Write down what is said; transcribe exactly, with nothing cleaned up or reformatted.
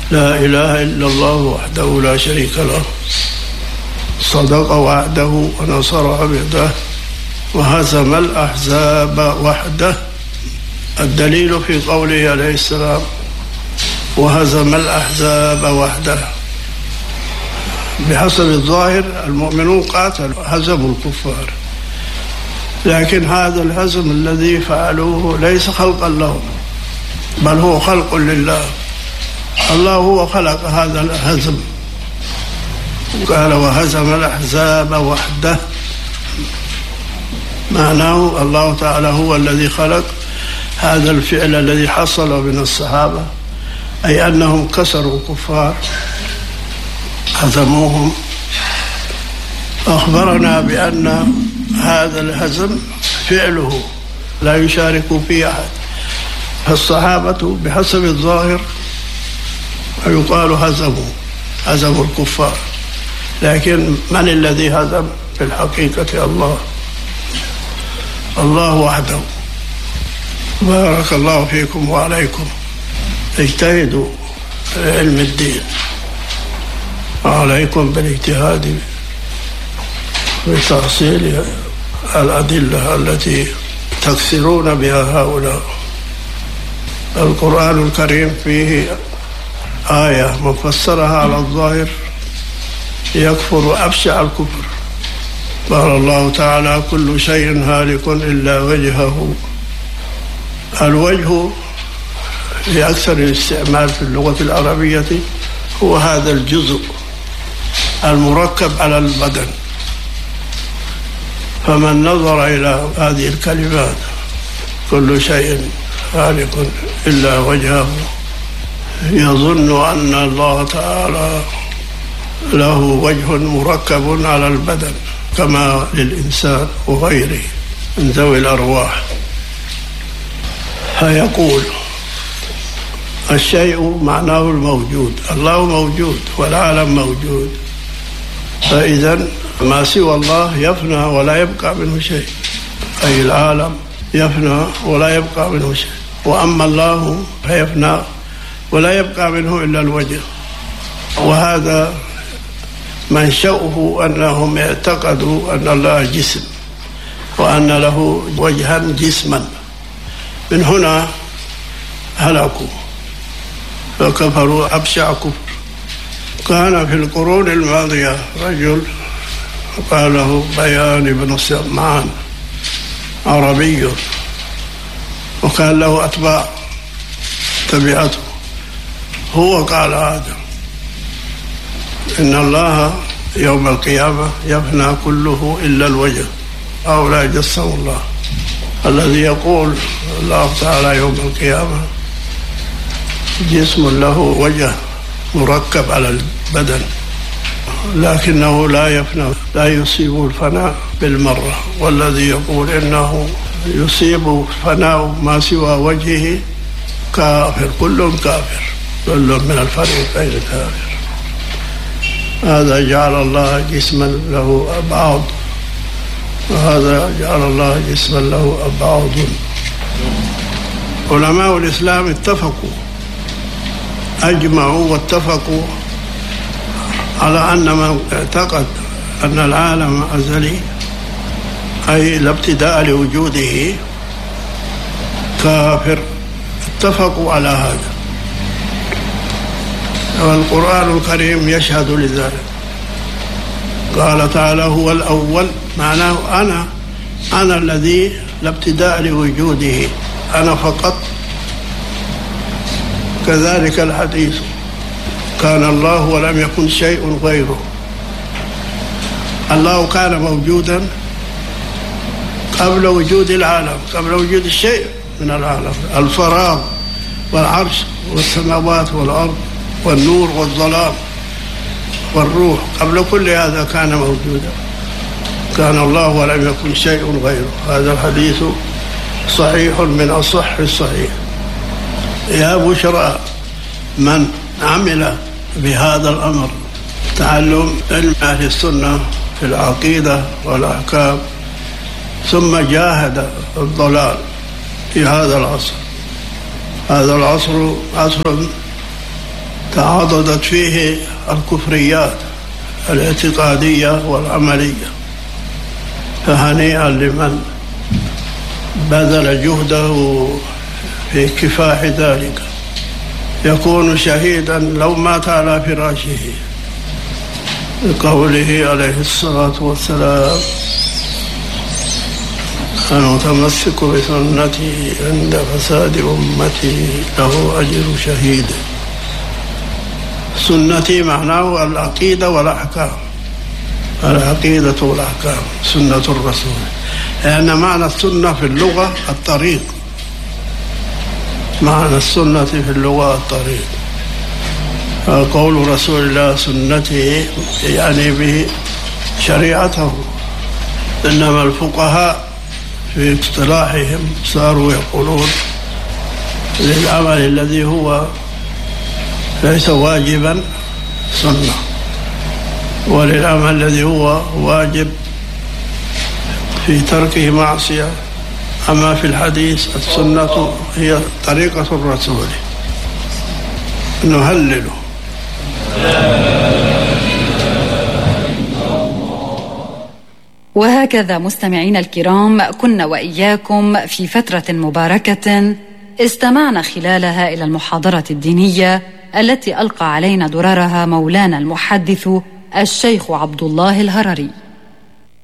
لا إله إلا الله وحده لا شريك له، صدق وعده ونصر عبده وهزم الأحزاب وحده. الدليل في قوله عليه السلام: وهزم الأحزاب وحده. بحسب الظاهر المؤمنون قاتلوا هزموا الكفار، لكن هذا الهزم الذي فعلوه ليس خلقا لهم، بل هو خلق لله. الله هو خلق هذا الهزم، قال: وهزم الأحزاب وحده. معناه الله تعالى هو الذي خلق هذا الفعل الذي حصل من الصحابة، أي أنهم كسروا الكفار هزموهم. أخبرنا بأن هذا الهزم فعله لا يشارك فيه أحد، فالصحابة بحسب الظاهر يقال هزموا هزموا الكفار، لكن من الذي هزم في الحقيقة؟ الله الله وحده. بارك الله فيكم وعليكم. اجتهدوا في علم الدين، وعليكم بالاجتهاد بتحصيل الأدلة التي تكسرون بها هؤلاء. القرآن الكريم فيه آية مفسرها على الظاهر يكفر أبشع الكفر. قال الله تعالى: كل شيء هالك إلا وجهه. الوجه في أكثر الاستعمال في اللغة العربية هو هذا الجزء المركب على البدن، فمن نظر إلى هذه الكلمات كل شيء هالك إلا وجهه يظن أن الله تعالى له وجه مركب على البدن كما للإنسان وغيره من ذوي الأرواح. فيقول: الشيء معناه الموجود، الله موجود والعالم موجود، فإذا ما سوى الله يفنى ولا يبقى منه شيء، أي العالم يفنى ولا يبقى منه شيء، وأما الله فيفنى ولا يبقى منه إلا الوجه. وهذا منشأه أنهم اعتقدوا أن الله جسم وأن له وجها جسما، من هنا هلكوا فكفروا أبشع كفر. كان في القرون الماضية رجل قال له بيان بن سمعان، عربي، وكان له أتباع تبعته. هو قال هذا: إن الله يوم القيامة يفنى كله إلا الوجه، أو لا يجسم الله. الذي يقول الله تعالى يوم القيامة جسم له وجه مركب على البدن، لكنه لا يفنى، لا يصيب الفناء بالمرة. والذي يقول إنه يصيب فناء ما سوى وجهه كافر، كل كافر، كل من الفريقين كافر. هذا جعل الله جسما له أبعاد، وهذا جعل الله جسما له أبعاد. علماء الإسلام اتفقوا، أجمعوا واتفقوا على أن من اعتقد أن العالم أزلي، أي لا ابتداء لوجوده، كافر. اتفقوا على هذا، والقرآن الكريم يشهد لذلك. قال تعالى: هو الأول، معناه أنا أنا الذي لا ابتداء لوجوده، أنا فقط. كذلك الحديث: كان الله ولم يكن شيء غيره. الله كان موجودا قبل وجود العالم، قبل وجود الشيء من العالم، الفراغ والعرش والسماوات والأرض والنور والظلام والروح، قبل كل هذا كان موجودا. كان الله ولم يكن شيء غيره. هذا الحديث صحيح من أصح الصحيح. يا بشرى من عمل بهذا الأمر، تعلم علم أهل السنة في العقيدة والأحكام، ثم جاهد الضلال في هذا العصر. هذا العصر عصر تعاضدت فيه الكفريات الاعتقادية والعملية، فهنيئا لمن بذل جهده في كفاح ذلك، يكون شهيدا لو مات على فراشه، بقوله عليه الصلاة والسلام: المتمسك بسنتي عند فساد أمتي له أجر شهيد. سنتي معناه العقيدة والأحكام، العقيدة والأحكام سنة الرسول، لأن معنى السنة في اللغة الطريق، معنى السنة في اللغة الطريق. قول رسول الله سنته يعني به شريعته، إنما الفقهاء في اصطلاحهم صاروا يقولون للعمل الذي هو ليس واجبا سنة، وللعمل الذي هو واجب في تركه معصية. أما في الحديث السنة هي طريقة الرسول نهلله. وهكذا مستمعين الكرام كنا وإياكم في فترة مباركة استمعنا خلالها إلى المحاضرة الدينية التي ألقى علينا دررها مولانا المحدث الشيخ عبد الله الهرري.